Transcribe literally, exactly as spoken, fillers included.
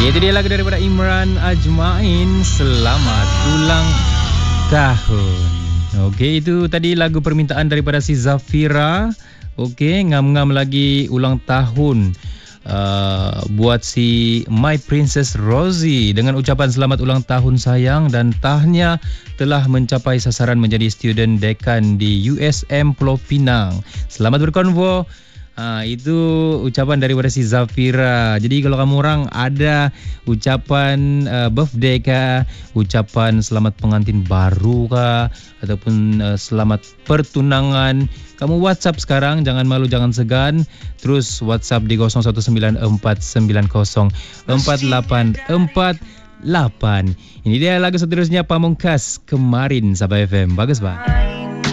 Itu dia lagu daripada Imran Ajmain, Selamat Ulang Tahun. Okey, itu tadi lagu permintaan daripada si Zafira. Okey, ngam-ngam lagi ulang tahun uh, buat si My Princess Rosie dengan ucapan selamat ulang tahun sayang, dan tahnya telah mencapai sasaran menjadi student dekan di U S M Pulau Pinang. Selamat berkonvo. Ha, itu ucapan daripada si Zafira. Jadi kalau kamu orang ada ucapan uh, birthday kah, ucapan selamat pengantin baru kah, ataupun uh, selamat pertunangan, kamu WhatsApp sekarang, jangan malu, jangan segan. Terus WhatsApp di kosong satu sembilan empat sembilan kosong empat lapan empat lapan. Ini dia lagu seterusnya Pamungkas, Kemarin, Sabah F M. Bagus, Pak.